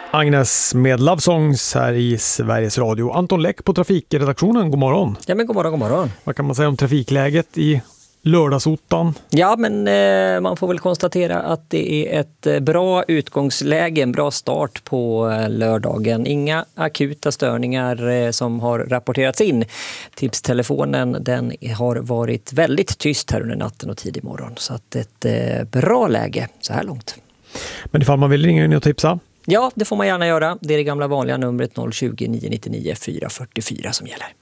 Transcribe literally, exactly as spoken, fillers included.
Agnes med Love Songs här i Sveriges Radio. Anton Läck på trafikredaktionen, god morgon. Ja, men god morgon, god morgon. Vad kan man säga om trafikläget i lördagsotan? Ja, men eh, man får väl konstatera att det är ett eh, bra utgångsläge, en bra start på eh, lördagen. Inga akuta störningar eh, som har rapporterats in. Tipstelefonen, den har varit väldigt tyst här under natten och tidig morgon. Så att ett eh, bra läge så här långt. Men ifall man vill ringa in och tipsa? Ja, det får man gärna göra. Det är det gamla vanliga numret noll tjugo, nio nio nio, fyra fyra fyra som gäller.